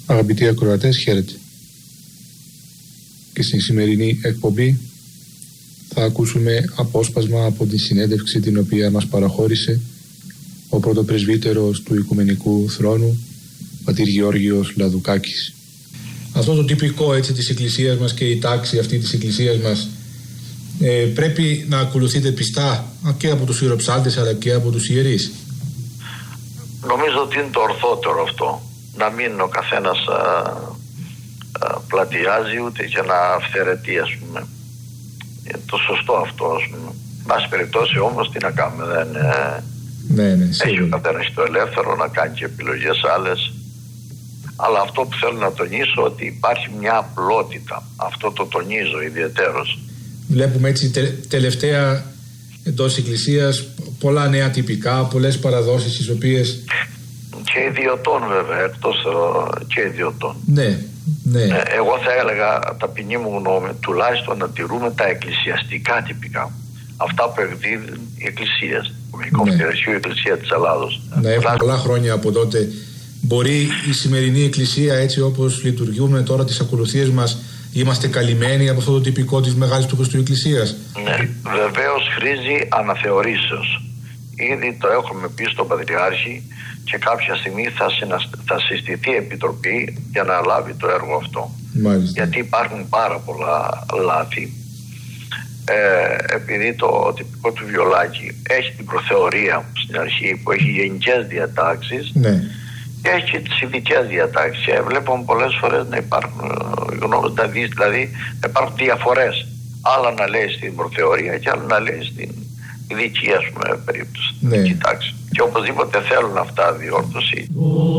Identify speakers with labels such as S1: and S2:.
S1: Αγαπητοί ακροατές, χαίρετε. Και στην σημερινή εκπομπή θα ακούσουμε απόσπασμα από τη συνέντευξη την οποία μας παραχώρησε ο πρωτοπρεσβύτερος του Οικουμενικού Θρόνου, πατήρ Γεώργιος Λαδουκάκης. Αυτό το τυπικό έτσι της Εκκλησίας μας και η τάξη αυτή της Εκκλησίας μας πρέπει να ακολουθείτε πιστά και από τους ιεροψάλτες αλλά και από τους ιερείς.
S2: Νομίζω ότι είναι το ορθότερο αυτό. Να μην ο καθένας πλατιάζει ούτε και να αυθαιρετεί, ας πούμε. Είναι το σωστό αυτό, ας πούμε. Βάση περιπτώσει όμως τι να κάνουμε, δεν έχει ο καθένας το ελεύθερο να κάνει και επιλογές άλλες. Αλλά αυτό που θέλω να τονίσω ότι υπάρχει μια απλότητα. Αυτό το τονίζω ιδιαιτέρως.
S1: Βλέπουμε έτσι τελευταία εντός Εκκλησίας πολλά νέα τυπικά, πολλές παραδόσεις τις οποίες...
S2: Και ιδιωτών βέβαια, εκτός και ιδιωτών.
S1: Ναι.
S2: Εγώ θα έλεγα, ταπεινή μου γνώμη, τουλάχιστον να τηρούμε τα εκκλησιαστικά τυπικά. Αυτά που εκδίδουν οι εκκλησίες. Η Εκκλησία της Ελλάδος.
S1: Ναι, έχουμε πολλά χρόνια από τότε. Μπορεί η σημερινή Εκκλησία, έτσι όπως λειτουργούμε τώρα τις ακολουθίες μας, είμαστε καλυμμένοι από αυτό το τυπικό της Μεγάλης του Χριστού Εκκλησίας?
S2: Ναι, βεβαίως χρήζει αναθεωρήσεως. Ήδη το έχουμε πει στον Πατριάρχη και κάποια στιγμή θα συστηθεί επιτροπή για να λάβει το έργο αυτό.
S1: Μάλιστα.
S2: Γιατί υπάρχουν πάρα πολλά λάθη. Επειδή το τυπικό του βιολάκι έχει την προθεωρία στην αρχή που έχει γενικές διατάξεις,
S1: ναι,
S2: και έχει και τις ειδικές διατάξεις. Βλέπουμε πολλές φορές να υπάρχουν, δηλαδή να υπάρχουν διαφορές. Άλλα να λέει στην προθεωρία και άλλα να λέει στην ειδική, ας πούμε, περίπτωση.
S1: Ναι.
S2: Και οπωσδήποτε θέλουν αυτά διόρθωση.